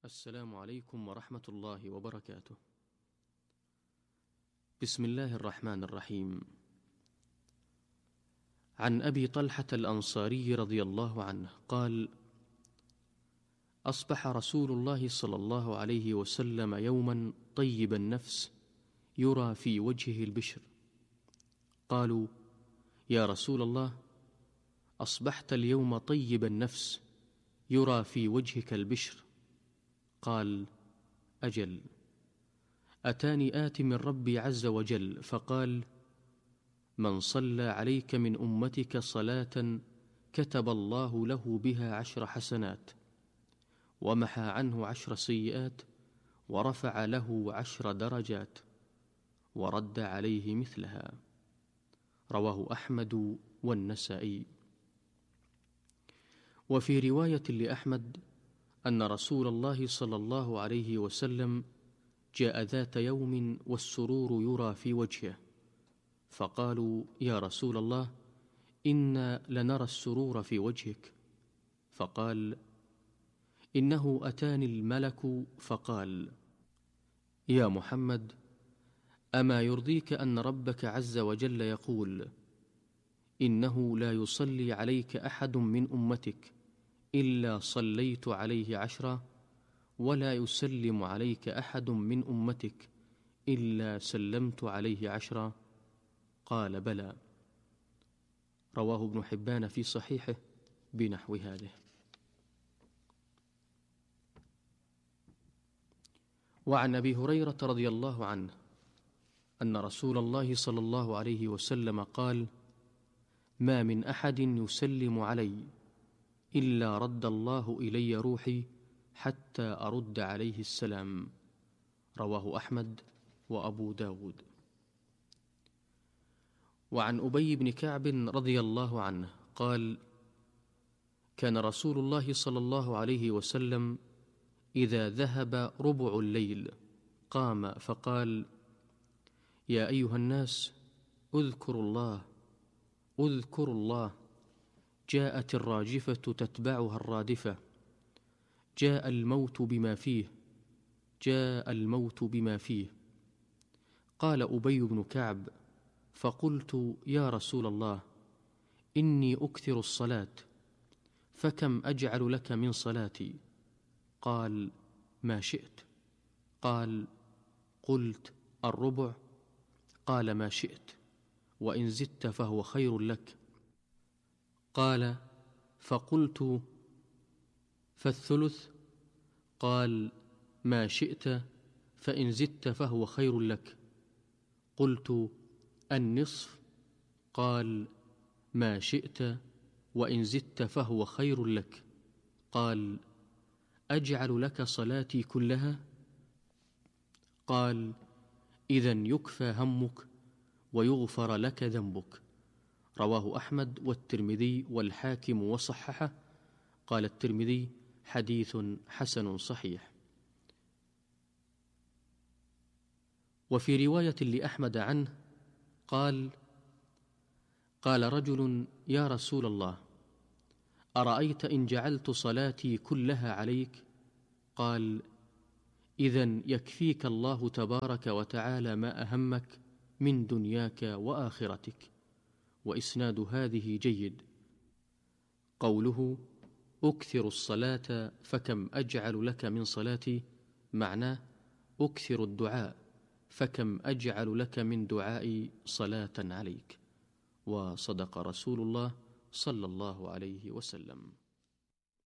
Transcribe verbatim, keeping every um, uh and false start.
السلام عليكم ورحمة الله وبركاته. بسم الله الرحمن الرحيم. عن أبي طلحة الأنصاري رضي الله عنه قال: أصبح رسول الله صلى الله عليه وسلم يوما طيب النفس يرى في وجهه البشر. قالوا: يا رسول الله، أصبحت اليوم طيب النفس يرى في وجهك البشر. قال: أجل. أتاني آت من ربي عز وجل فقال: من صلى عليك من أمتك صلاة كتب الله له بها عشر حسنات، ومحى عنه عشر سيئات، ورفع له عشر درجات، ورد عليه مثلها. رواه أحمد والنسائي. وفي رواية لأحمد أن رسول الله صلى الله عليه وسلم جاء ذات يوم والسرور يرى في وجهه، فقالوا: يا رسول الله، إنا لنرى السرور في وجهك. فقال: إنه أتاني الملك فقال: يا محمد، أما يرضيك أن ربك عز وجل يقول: إنه لا يصلي عليك أحد من أمتك إلا صليت عليه عشرا، ولا يسلم عليك أحد من أمتك إلا سلمت عليه عشرا؟ قال: بلى. رواه ابن حبان في صحيحه بنحو هذه. وعن أبي هريرة رضي الله عنه أن رسول الله صلى الله عليه وسلم قال: ما من أحد يسلم علي إلا رد الله إلي روحي حتى أرد عليه السلام. رواه أحمد وأبو داود. وعن أبي بن كعب رضي الله عنه قال: كان رسول الله صلى الله عليه وسلم إذا ذهب ربع الليل قام فقال: يا أيها الناس، اذكروا الله اذكروا الله، جاءت الراجفة تتبعها الرادفة، جاء الموت بما فيه جاء الموت بما فيه. قال أبي بن كعب: فقلت: يا رسول الله، إني أكثر الصلاة، فكم أجعل لك من صلاتي؟ قال: ما شئت. قال: قلت: الربع؟ قال: ما شئت، وإن زدت فهو خير لك. قال: فقلت: فالثلث؟ قال: ما شئت، فإن زدت فهو خير لك. قلت: النصف؟ قال: ما شئت، وإن زدت فهو خير لك. قال: أجعل لك صلاتي كلها؟ قال: إذن يكفى همك ويغفر لك ذنبك. رواه أحمد والترمذي والحاكم وصححه. قال الترمذي: حديث حسن صحيح. وفي رواية لأحمد عنه قال: قال رجل: يا رسول الله، أرأيت إن جعلت صلاتي كلها عليك؟ قال: إذن يكفيك الله تبارك وتعالى ما أهمك من دنياك وآخرتك. وإسناد هذه جيد. قوله أكثر الصلاة فكم أجعل لك من صلاتي معناه أكثر الدعاء فكم أجعل لك من دعائي صلاة عليك. وصدق رسول الله صلى الله عليه وسلم.